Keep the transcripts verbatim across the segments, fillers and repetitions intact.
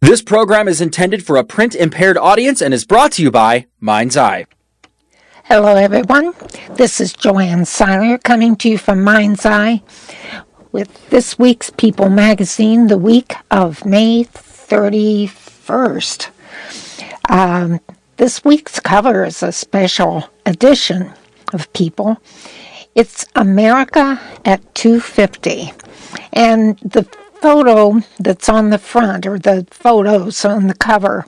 This program is intended for a print-impaired audience and is brought to you by Mind's Eye. Hello, everyone. This is Joanne Seiler coming to you from Mind's Eye with this week's People magazine, the week of May thirty-first. Um, this week's cover is a special edition of People. It's America at two fifty. And the photo that's on the front, or the photos on the cover,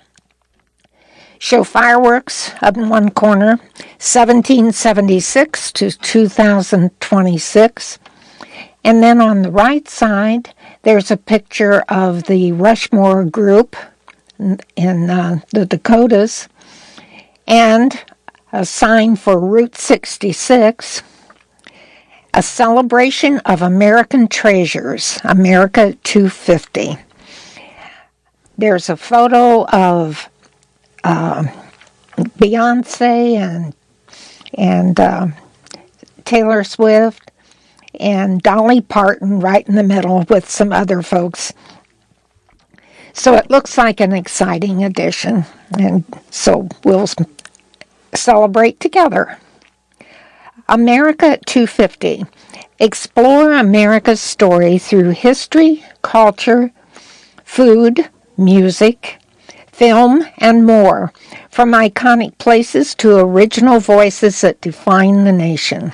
show fireworks up in one corner, seventeen seventy-six to two thousand twenty-six. And then on the right side, there's a picture of the Rushmore group in, in uh, the Dakotas, and a sign for Route sixty-six, a celebration of American treasures, America two fifty. There's a photo of uh, Beyonce and and uh, Taylor Swift and Dolly Parton right in the middle with some other folks. So it looks like an exciting edition, and so we'll celebrate together. America at two fifty. Explore America's story through history, culture, food, music, film, and more, from iconic places to original voices that define the nation.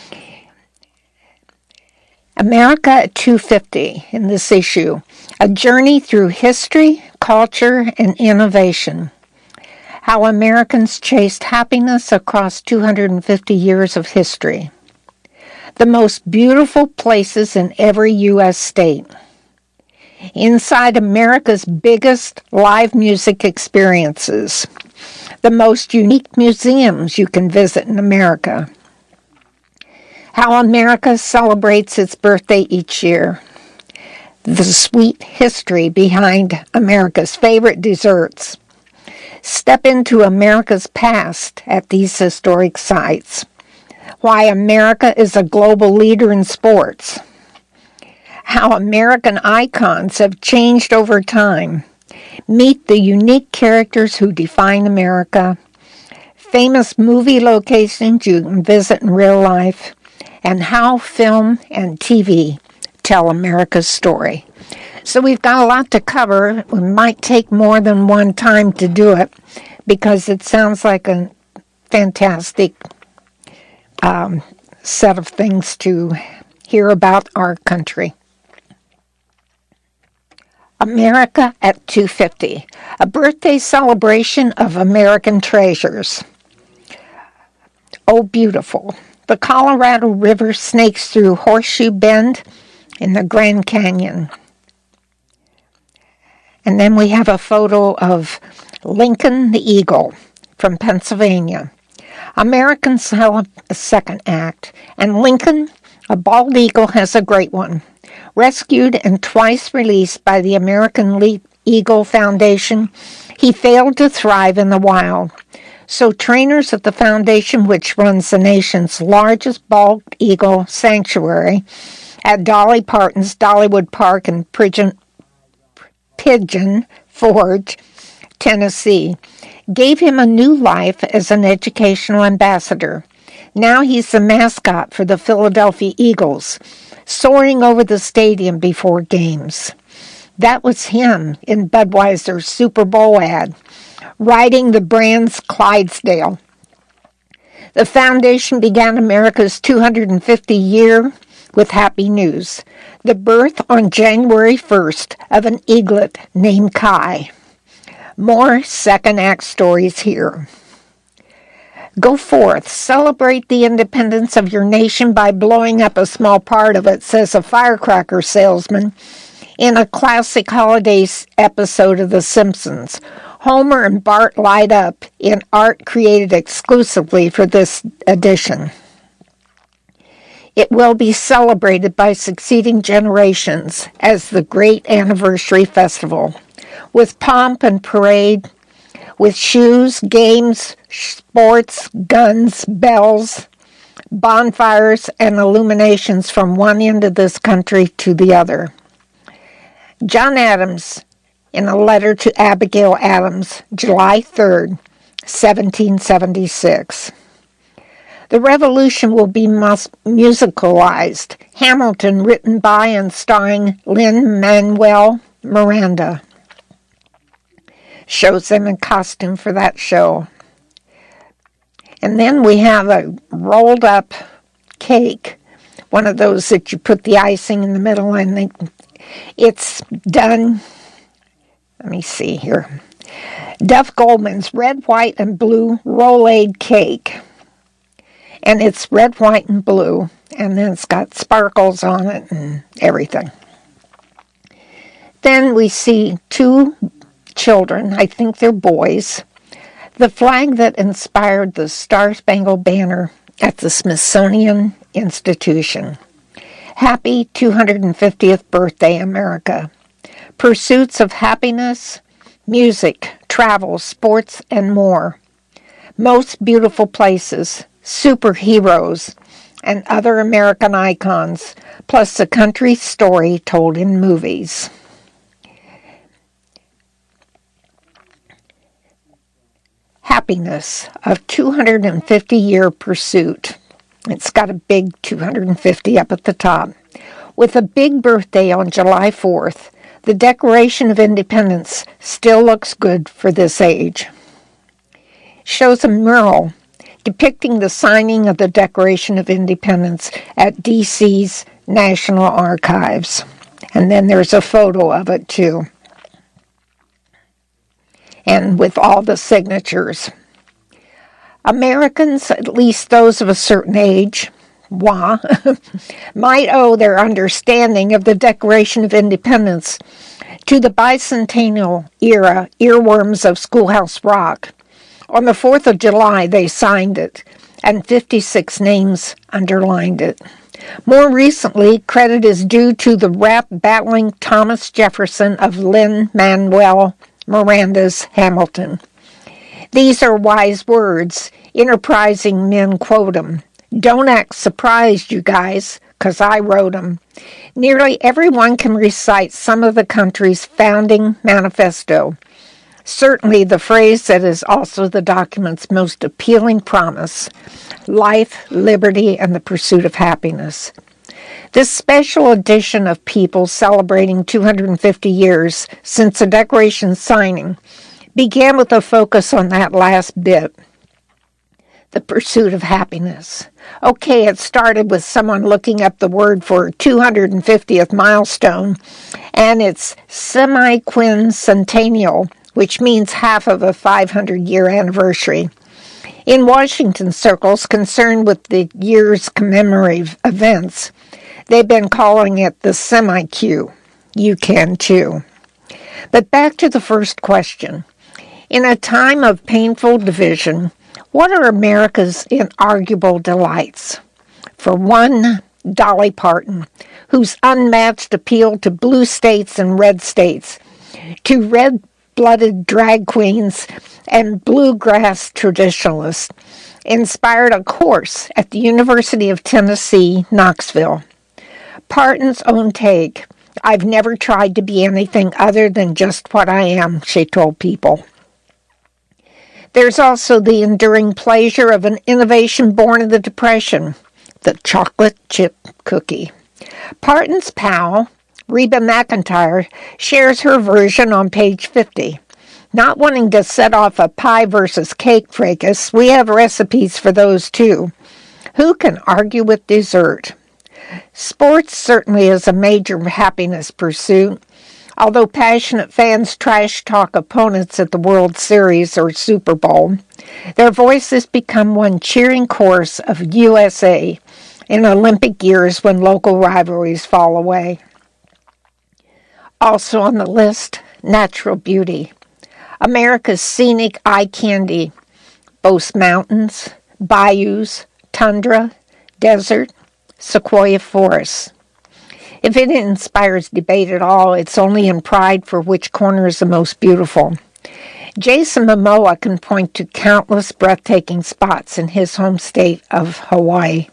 America at two fifty in this issue, a journey through history, culture, and innovation. How Americans chased happiness across two hundred fifty years of history. The most beautiful places in every U S state. Inside America's biggest live music experiences. The most unique museums you can visit in America. How America celebrates its birthday each year. The sweet history behind America's favorite desserts. Step into America's past at these historic sites. Why America is a global leader in sports. How American icons have changed over time. Meet the unique characters who define America. Famous movie locations you can visit in real life. And how film and T V tell America's story. So we've got a lot to cover. We might take more than one time to do it because it sounds like a fantastic um, set of things to hear about our country. America at two fifty, a birthday celebration of American treasures. Oh, beautiful. The Colorado River snakes through Horseshoe Bend in the Grand Canyon. And then we have a photo of Lincoln the Eagle from Pennsylvania. Americans have a second act, and Lincoln, a bald eagle, has a great one. Rescued and twice released by the American Le- Eagle Foundation, he failed to thrive in the wild. So trainers at the foundation, which runs the nation's largest bald eagle sanctuary at Dolly Parton's Dollywood Park in Pigeon, Pigeon Forge, Tennessee, gave him a new life as an educational ambassador. Now he's the mascot for the Philadelphia Eagles, soaring over the stadium before games. That was him in Budweiser's Super Bowl ad, riding the brand's Clydesdale. The foundation began America's two hundred fiftieth year with happy news. The birth on January first of an eaglet named Kai. More second act stories here. Go forth, celebrate the independence of your nation by blowing up a small part of it, says a firecracker salesman in a classic holidays episode of The Simpsons. Homer and Bart light up in art created exclusively for this edition. It will be celebrated by succeeding generations as the great anniversary festival, with pomp and parade, with shoes, games, sports, guns, bells, bonfires, and illuminations from one end of this country to the other. John Adams in a letter to Abigail Adams, July third, seventeen seventy-six. The Revolution will be mus- musicalized. Hamilton, written by and starring Lin-Manuel Miranda. Shows them in costume for that show. And then we have a rolled up cake, one of those that you put the icing in the middle, and they, it's done, let me see here, Duff Goldman's red, white, and blue Rolade cake. And it's red, white, and blue, and then it's got sparkles on it and everything. Then we see two children, I think they're boys, the flag that inspired the Star-Spangled Banner at the Smithsonian Institution. Happy two hundred fiftieth birthday, America. Pursuits of happiness, music, travel, sports, and more. Most beautiful places, superheroes, and other American icons, plus a country story told in movies. Happiness, a two hundred fifty-year pursuit. It's got a big two hundred fifty up at the top. With a big birthday on July fourth, the Declaration of Independence still looks good for this age. Shows a mural depicting the signing of the Declaration of Independence at D C's National Archives. And then there's a photo of it, too. And with all the signatures. Americans, at least those of a certain age, wah, might owe their understanding of the Declaration of Independence to the bicentennial era earworms of Schoolhouse Rock. On the fourth of July, they signed it, and fifty-six names underlined it. More recently, credit is due to the rap-battling Thomas Jefferson of Lin-Manuel Miranda's Hamilton. These are wise words. Enterprising men quote 'em. Don't act surprised, you guys, 'cause I wrote 'em. Nearly everyone can recite some of the country's founding manifesto. Certainly the phrase that is also the document's most appealing promise, life, liberty, and the pursuit of happiness. This special edition of People celebrating two hundred fifty years since the Declaration signing began with a focus on that last bit, the pursuit of happiness. Okay, it started with someone looking up the word for two hundred fiftieth milestone, and it's semi-quincentennial, which means half of a five hundred year anniversary. In Washington circles concerned with the year's commemorative events, they've been calling it the semi-Q. You can too. But back to the first question. In a time of painful division, what are America's inarguable delights? For one, Dolly Parton, whose unmatched appeal to blue states and red states, to red-blooded drag queens and bluegrass traditionalists, inspired a course at the University of Tennessee, Knoxville. Parton's own take, "I've never tried to be anything other than just what I am," she told people. There's also the enduring pleasure of an innovation born of the Depression, the chocolate chip cookie. Parton's pal, Reba McEntire, shares her version on page fifty. Not wanting to set off a pie versus cake fracas, we have recipes for those too. Who can argue with dessert? Sports certainly is a major happiness pursuit. Although passionate fans trash talk opponents at the World Series or Super Bowl, their voices become one cheering chorus of U S A in Olympic years when local rivalries fall away. Also on the list, natural beauty. America's scenic eye candy boasts mountains, bayous, tundra, desert, sequoia forests. If it inspires debate at all, it's only in pride for which corner is the most beautiful. Jason Momoa can point to countless breathtaking spots in his home state of Hawaii.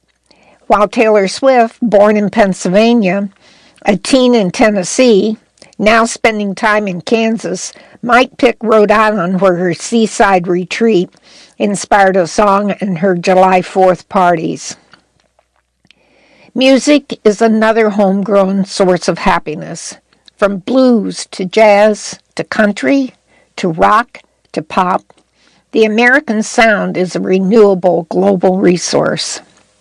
While Taylor Swift, born in Pennsylvania, a teen in Tennessee, Now spending time in Kansas, might pick Rhode Island where her seaside retreat inspired a song and her July fourth parties. Music is another homegrown source of happiness. From blues to jazz to country to rock to pop, the American sound is a renewable global resource.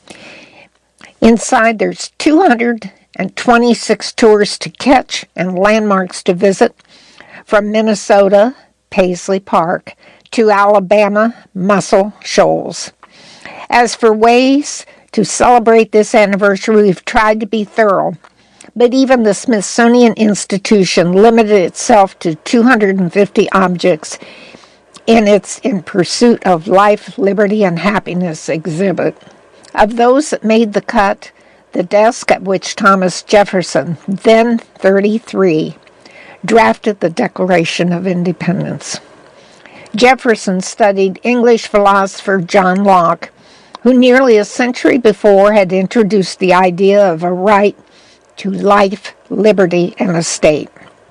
Inside, there's two hundred twenty-six tours to catch and landmarks to visit, from Minnesota, Paisley Park, to Alabama, Muscle Shoals. As for ways to celebrate this anniversary, we've tried to be thorough, but even the Smithsonian Institution limited itself to two hundred fifty objects in its In Pursuit of Life, Liberty, and Happiness exhibit. Of those that made the cut, the desk at which Thomas Jefferson, then thirty-three, drafted the Declaration of Independence. Jefferson studied English philosopher John Locke, who nearly a century before had introduced the idea of a right to life, liberty, and a state.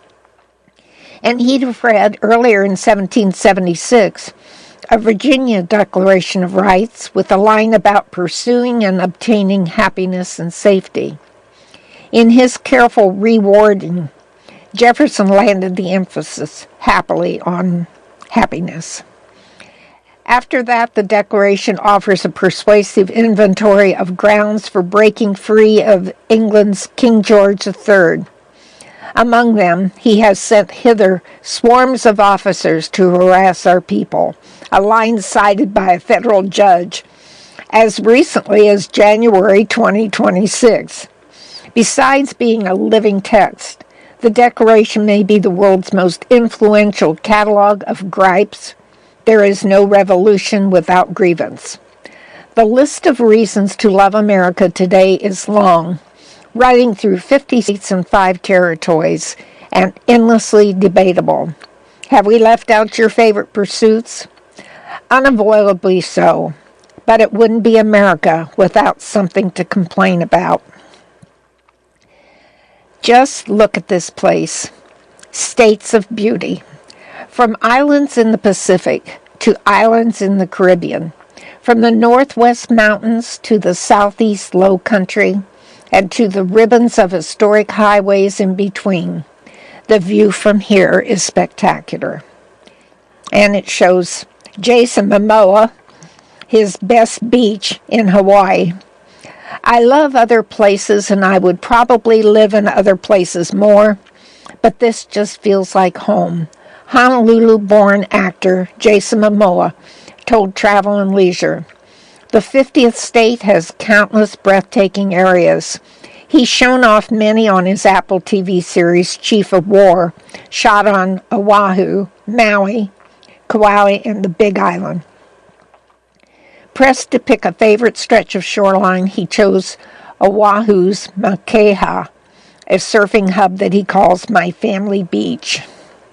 And he'd have read earlier in seventeen seventy-six a Virginia Declaration of Rights with a line about pursuing and obtaining happiness and safety. In his careful rewording, Jefferson landed the emphasis happily on happiness. After that, the Declaration offers a persuasive inventory of grounds for breaking free of England's King George the Third. Among them, he has sent hither swarms of officers to harass our people, a line cited by a federal judge as recently as January twenty twenty-six. Besides being a living text, the Declaration may be the world's most influential catalog of gripes. There is no revolution without grievance. The list of reasons to love America today is long, running through fifty states and five territories, and endlessly debatable. Have we left out your favorite pursuits? Unavoidably so, but it wouldn't be America without something to complain about. Just look at this place. States of beauty. From islands in the Pacific to islands in the Caribbean, from the Northwest Mountains to the Southeast Low Country, and to the ribbons of historic highways in between, the view from here is spectacular. And it shows Jason Momoa, his best beach in Hawaii. I love other places, and I would probably live in other places more, but this just feels like home. Honolulu-born actor Jason Momoa told Travel and Leisure, "The fiftieth state has countless breathtaking areas. He's shown off many on his Apple T V series Chief of War, shot on Oahu, Maui, Kauai, and the Big Island." Pressed to pick a favorite stretch of shoreline, he chose Oahu's Makeha, a surfing hub that he calls My Family Beach.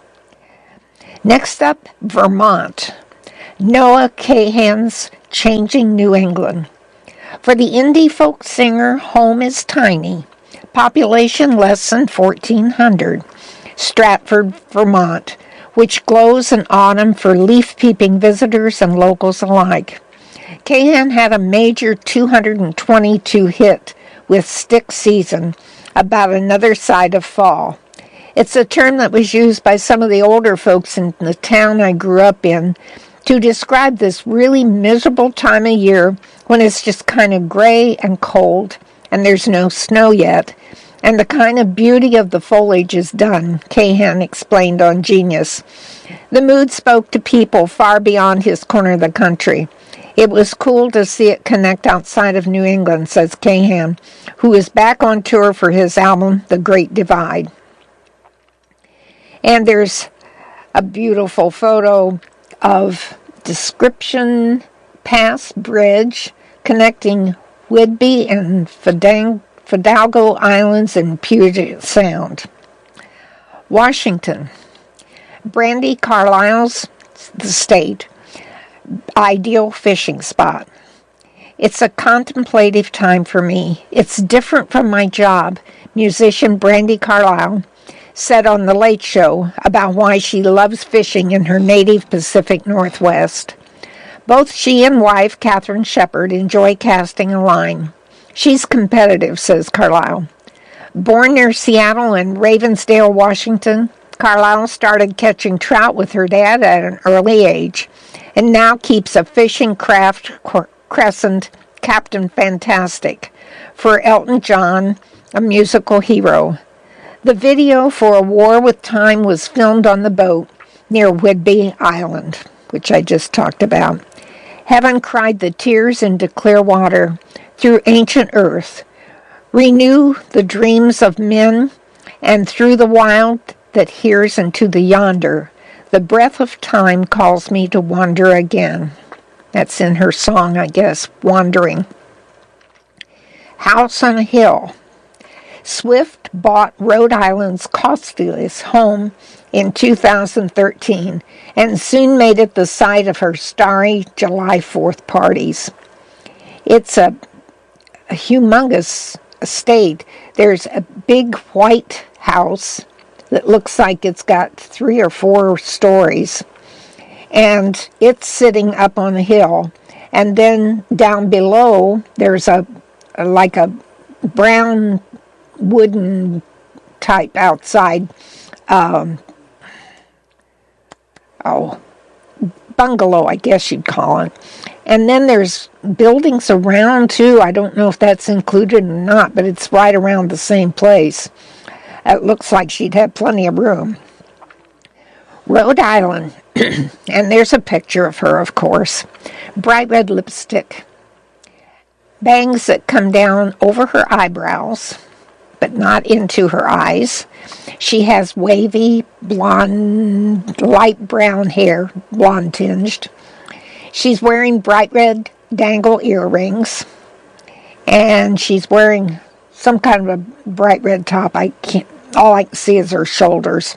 Next up, Vermont. Noah Kahan's Changing New England. For the indie folk singer, home is tiny. Population less than fourteen hundred. Stratford, Vermont, which glows in autumn for leaf-peeping visitors and locals alike. Kahan had a major two hundred twenty-two hit with Stick Season, about another side of fall. It's a term that was used by some of the older folks in the town I grew up in to describe this really miserable time of year when it's just kind of gray and cold and there's no snow yet, and the kind of beauty of the foliage is done, Kahan explained on Genius. The mood spoke to people far beyond his corner of the country. It was cool to see it connect outside of New England, says Kahan, who is back on tour for his album, The Great Divide. And there's a beautiful photo of Description Pass Bridge connecting Whidbey and Fidalgo Islands in Puget Sound. Washington. Brandi Carlile's The State, ideal fishing spot. It's a contemplative time for me. It's different from my job. Musician Brandi Carlile said on The Late Show about why she loves fishing in her native Pacific Northwest. Both she and wife, Catherine Shepard, enjoy casting a line. She's competitive, says Carlisle. Born near Seattle in Ravensdale, Washington, Carlisle started catching trout with her dad at an early age and now keeps a fishing craft christened Captain Fantastic for Elton John, a musical hero. The video for A War with Time was filmed on the boat near Whidbey Island, which I just talked about. Heaven cried the tears into clear water through ancient earth. Renew the dreams of men, and through the wild that hears into the yonder, the breath of time calls me to wander again. That's in her song, I guess, Wandering. House on a Hill. Swift bought Rhode Island's costliest home in two thousand thirteen and soon made it the site of her starry July fourth parties. It's a, a humongous estate. There's a big white house that looks like it's got three or four stories, and it's sitting up on a hill. And then down below, there's a, a like a brown wooden type outside, um, oh, bungalow, I guess you'd call it. And then there's buildings around, too. I don't know if that's included or not, but it's right around the same place. It looks like she'd have plenty of room. Rhode Island, and there's a picture of her, of course. Bright red lipstick. Bangs that come down over her eyebrows, but not into her eyes. She has wavy, blonde, light brown hair, blonde tinged. She's wearing bright red dangle earrings, and she's wearing some kind of a bright red top. I can't, all I can see is her shoulders.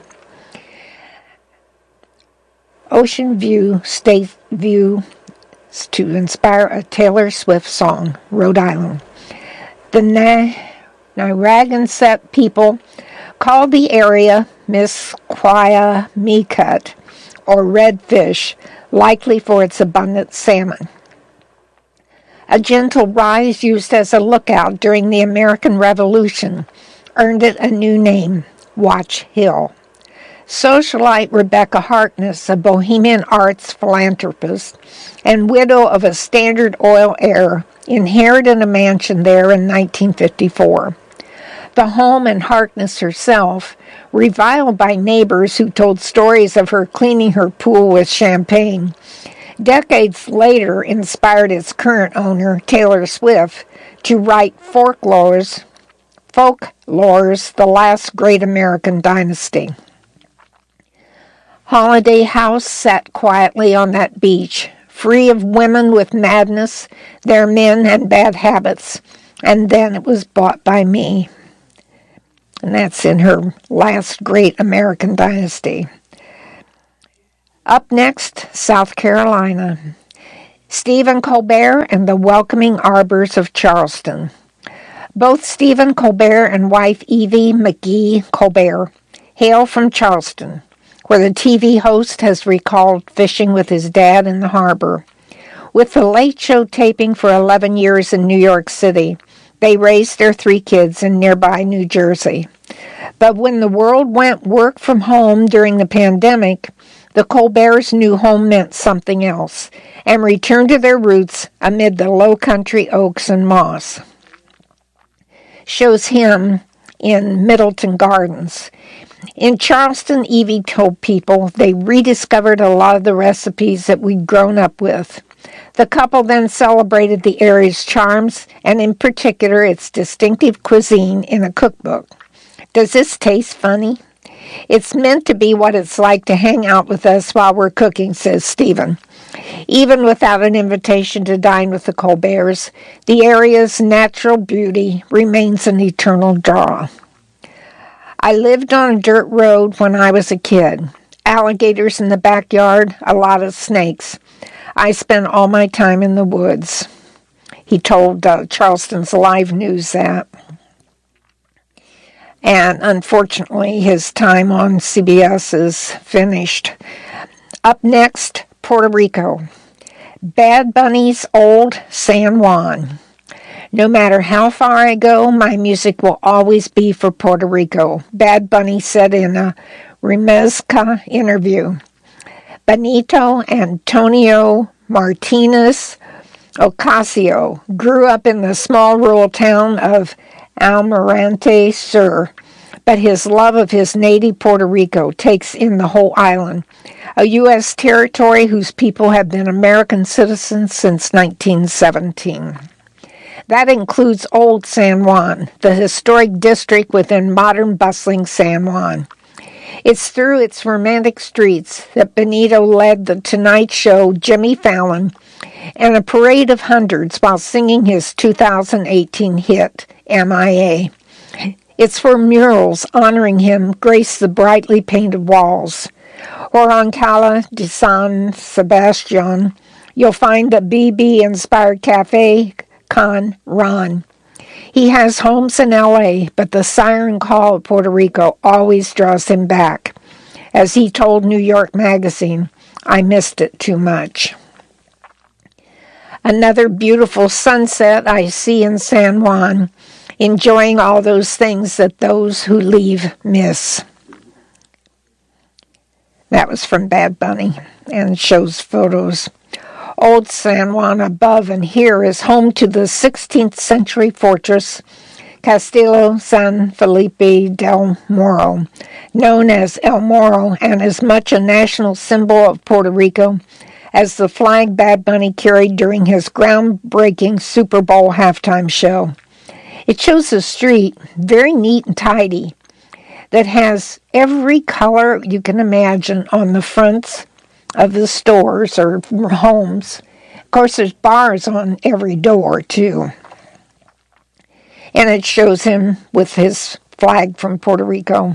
Ocean View, State View, to inspire a Taylor Swift song, Rhode Island. The Na- Narragansett people called the area Misquayamekut, or redfish, likely for its abundant salmon. A gentle rise used as a lookout during the American Revolution earned it a new name, Watch Hill. Socialite Rebecca Harkness, a Bohemian arts philanthropist and widow of a Standard Oil heir, inherited a mansion there in nineteen fifty-four. The home and Harkness herself, reviled by neighbors who told stories of her cleaning her pool with champagne, decades later inspired its current owner, Taylor Swift, to write Folklore's, Folklore's The Last Great American Dynasty. Holiday House sat quietly on that beach, free of women with madness, their men, and bad habits, and then it was bought by me. And that's in her Last Great American Dynasty. Up next, South Carolina. Stephen Colbert and the Welcoming Arbors of Charleston. Both Stephen Colbert and wife Evie McGee Colbert hail from Charleston, where the T V host has recalled fishing with his dad in the harbor. With the Late Show taping for eleven years in New York City, they raised their three kids in nearby New Jersey. But when the world went work from home during the pandemic, the Colberts knew home meant something else and returned to their roots amid the low country oaks and moss. Shows him in Middleton Gardens. In Charleston, Evie told people they rediscovered a lot of the recipes that we'd grown up with. The couple then celebrated the area's charms, and in particular its distinctive cuisine in a cookbook. Does this taste funny? It's meant to be what it's like to hang out with us while we're cooking, says Stephen. Even without an invitation to dine with the Colberts, the area's natural beauty remains an eternal draw. I lived on a dirt road when I was a kid. Alligators in the backyard, a lot of snakes. I spent all my time in the woods. He told uh, Charleston's Live News that. And unfortunately, his time on C B S is finished. Up next, Puerto Rico. Bad Bunny's Old San Juan. No matter how far I go, my music will always be for Puerto Rico, Bad Bunny said in a Remezcla interview. Benito Antonio Martinez Ocasio grew up in the small rural town of Almirante Sur, but his love of his native Puerto Rico takes in the whole island, a U S territory whose people have been American citizens since nineteen seventeen. That includes Old San Juan, the historic district within modern bustling San Juan. It's through its romantic streets that Benito led The Tonight Show, Jimmy Fallon, and a parade of hundreds while singing his two thousand eighteen hit, M I A. It's where murals honoring him grace the brightly painted walls. Or on Cala de San Sebastian, you'll find a B B-inspired cafe, Con Ron. He has homes in L A, but the siren call of Puerto Rico always draws him back. As he told New York Magazine, I missed it too much. Another beautiful sunset I see in San Juan, enjoying all those things that those who leave miss. That was from Bad Bunny and shows photos. Old San Juan above and here is home to the sixteenth century fortress Castillo San Felipe del Moro, known as El Moro, and as much a national symbol of Puerto Rico as the flag Bad Bunny carried during his groundbreaking Super Bowl halftime show. It shows a street, very neat and tidy, that has every color you can imagine on the fronts of the stores or homes. Of course, there's bars on every door, too. And it shows him with his flag from Puerto Rico.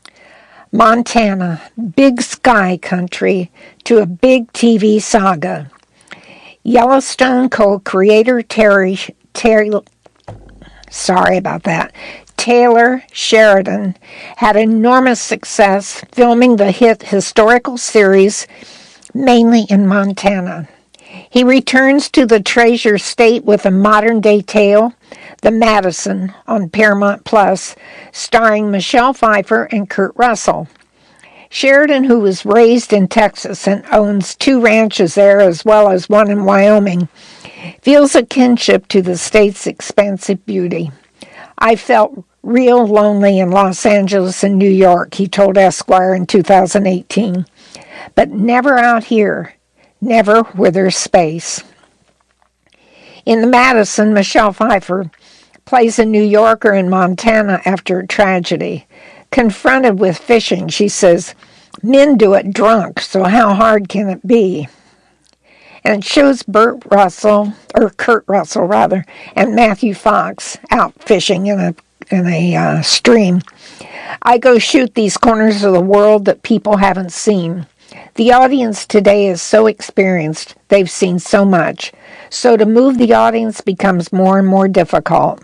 Montana, big sky country to a big T V saga. Yellowstone co-creator Terry, Terry, sorry about that, Taylor Sheridan had enormous success filming the hit historical series mainly in Montana. He returns to the Treasure State with a modern-day tale, The Madison, on Paramount Plus, starring Michelle Pfeiffer and Kurt Russell. Sheridan, who was raised in Texas and owns two ranches there as well as one in Wyoming, feels a kinship to the state's expansive beauty. I felt real lonely in Los Angeles and New York, he told Esquire in two thousand eighteen. But never out here, never where there's space. In The Madison, Michelle Pfeiffer plays a New Yorker in Montana after a tragedy. Confronted with fishing, she says, men do it drunk, so how hard can it be? And it shows Burt Russell, or Kurt Russell rather, and Matthew Fox out fishing in a in a uh, stream. I go shoot these corners of the world that people haven't seen. The audience today is so experienced, they've seen so much. So to move the audience becomes more and more difficult.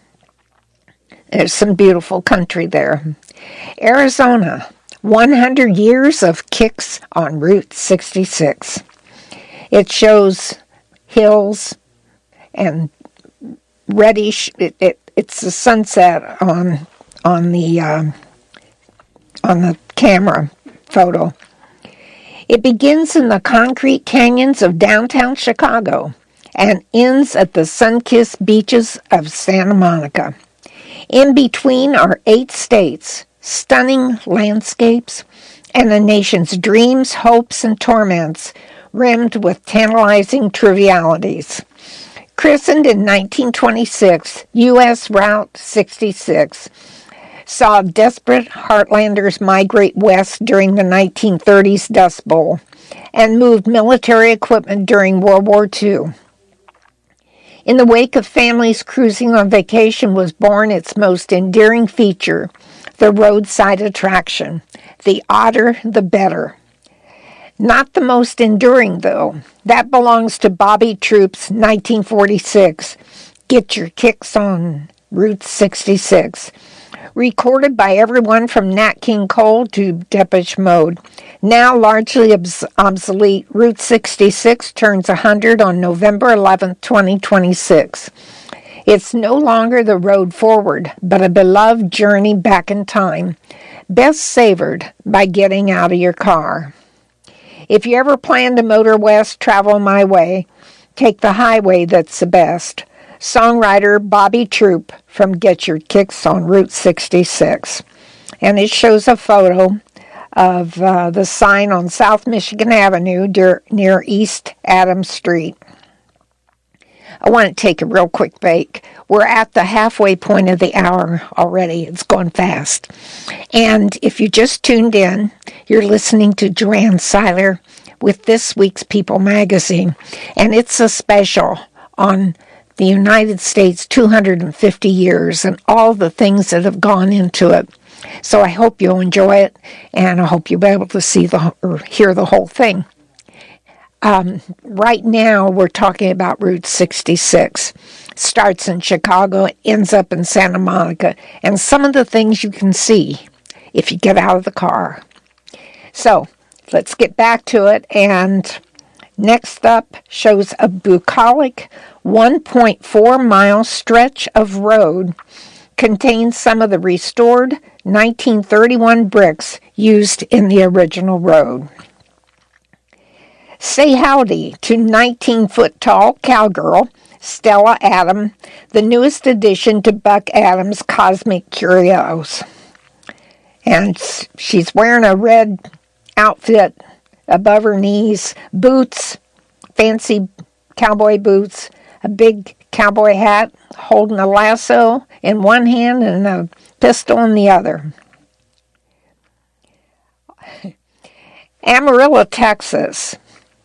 There's some beautiful country there. Arizona, one hundred years of kicks on Route sixty-six. It shows hills and reddish. It, it, it's the sunset on on the uh, on the camera photo. It begins in the concrete canyons of downtown Chicago and ends at the sun-kissed beaches of Santa Monica. In between are eight states, stunning landscapes, and the nation's dreams, hopes, and torments, rimmed with tantalizing trivialities. Christened in nineteen twenty-six, U S Route sixty-six saw desperate heartlanders migrate west during the nineteen thirties Dust Bowl and moved military equipment during World War Two. In the wake of families cruising on vacation was born its most endearing feature, the roadside attraction, the odder the better. Not the most enduring, though. That belongs to Bobby Troupe's nineteen forty-six, Get Your Kicks on Route sixty-six, recorded by everyone from Nat King Cole to Depeche Mode. Now largely obs- obsolete, Route sixty-six turns one hundred on November eleventh, twenty twenty-six. It's no longer the road forward, but a beloved journey back in time, best savored by getting out of your car. If you ever plan to motor west, travel my way, take the highway that's the best. Songwriter Bobby Troop from Get Your Kicks on Route sixty-six. And it shows a photo of uh, the sign on South Michigan Avenue near, near East Adams Street. I want to take a real quick break. We're at the halfway point of the hour already. It's going fast. And if you just tuned in, you're listening to Joanne Seiler with this week's People magazine. And it's a special on the United States two hundred fifty years and all the things that have gone into it. So I hope you'll enjoy it, and I hope you'll be able to see the or hear the whole thing. Um, right now, we're talking about Route sixty-six. Starts in Chicago, ends up in Santa Monica, and some of the things you can see if you get out of the car. So, let's get back to it, and next up shows a bucolic one point four mile stretch of road contains some of the restored nineteen thirty-one bricks used in the original road. Say howdy to nineteen-foot-tall cowgirl, Stella Adam, the newest addition to Buck Adams' Cosmic Curios. And she's wearing a red outfit above her knees, boots, fancy cowboy boots, a big cowboy hat, holding a lasso in one hand and a pistol in the other. Amarillo, Texas.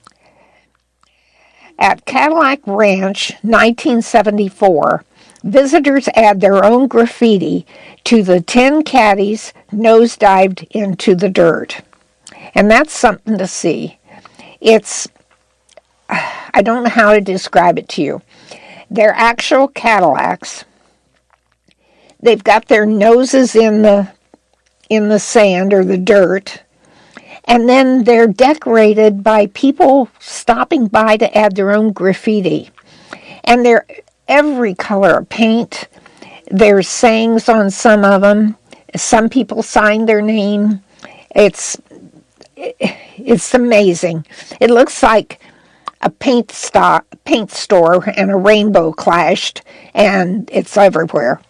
At Cadillac Ranch, nineteen seventy-four, visitors add their own graffiti to the ten caddies nosedived into the dirt. And that's something to see. It's, I don't know how to describe it to you. They're actual Cadillacs. They've got their noses in the in the sand or the dirt. And then they're decorated by people stopping by to add their own graffiti. And they're every color of paint. There's sayings on some of them. Some people sign their name. It's it's amazing. It looks like a paint, sto- paint store and a rainbow clashed, and it's everywhere.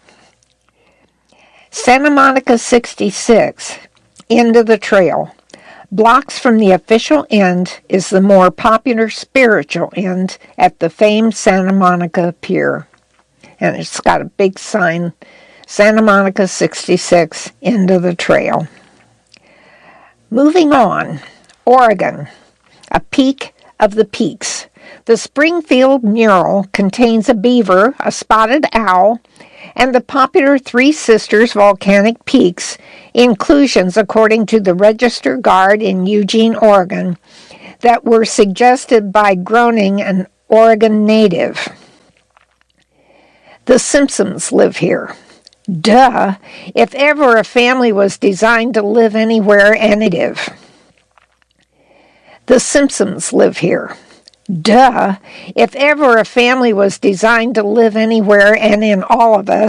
Santa Monica sixty-six, end of the trail. Blocks from the official end is the more popular spiritual end at the famed Santa Monica Pier. And it's got a big sign, Santa Monica sixty-six, end of the trail. Moving on, Oregon, a peak of the peaks. The Springfield mural contains a beaver, a spotted owl, and the popular Three Sisters volcanic peaks, inclusions according to the Register Guard in Eugene, Oregon, that were suggested by Groening, an Oregon native. The Simpsons live here. Duh, if ever a family was designed to live anywhere and live. The Simpsons live here. Duh, if ever a family was designed to live anywhere and in all of us,